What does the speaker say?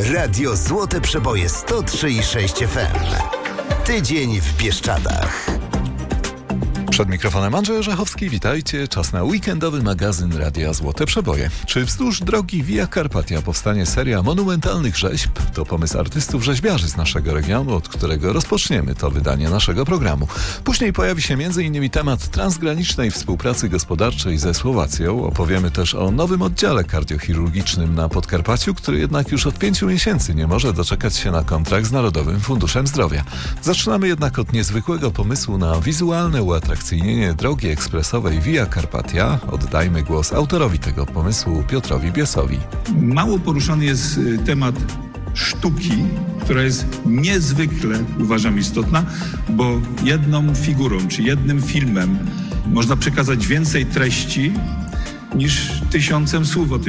Radio Złote Przeboje 103,6 FM. Tydzień w Bieszczadach. Przed mikrofonem Andrzej Orzechowski, witajcie. Czas na weekendowy magazyn Radia Złote Przeboje. Czy wzdłuż drogi Via Carpatia powstanie seria monumentalnych rzeźb? To pomysł artystów rzeźbiarzy z naszego regionu, od którego rozpoczniemy to wydanie naszego programu. Później pojawi się m.in. temat transgranicznej współpracy gospodarczej ze Słowacją. Opowiemy też o nowym oddziale kardiochirurgicznym na Podkarpaciu, który jednak już od 5 miesięcy nie może doczekać się na kontrakt z Narodowym Funduszem Zdrowia. Zaczynamy jednak od niezwykłego pomysłu na wizualne uatrakcyjnienie drogi ekspresowej Via Carpatia. Oddajmy głos autorowi tego pomysłu, Piotrowi Biesowi. Mało poruszany jest temat sztuki, która jest niezwykle, uważam, istotna, bo jedną figurą czy jednym filmem można przekazać więcej treści niż 1000 słów. O tym